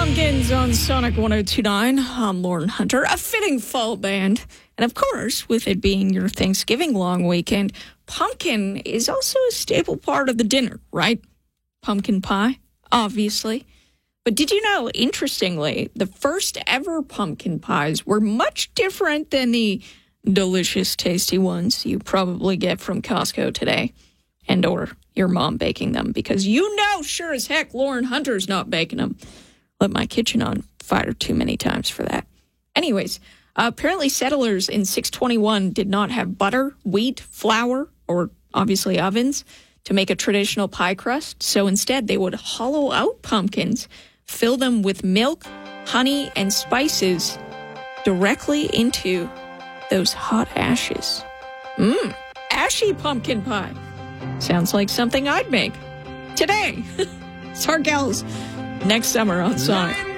Pumpkins on Sonic 102.9. I'm Lauren Hunter, a fitting fall band. And of course, with it being your Thanksgiving long weekend, pumpkin is also a staple part of the dinner, right? Pumpkin pie, obviously. But did you know, interestingly, the first ever pumpkin pies were much different than the delicious, tasty ones you probably get from Costco today, and or your mom baking them, because you know sure as heck Lauren Hunter's not baking them. Lit my kitchen on fire too many times for that. Anyways, apparently settlers in 621 did not have butter, wheat, flour, or obviously ovens to make a traditional pie crust. So instead, they would hollow out pumpkins, fill them with milk, honey, and spices directly into those hot ashes. Ashy pumpkin pie. Sounds like something I'd make today. Sargell's next summer on Sonic.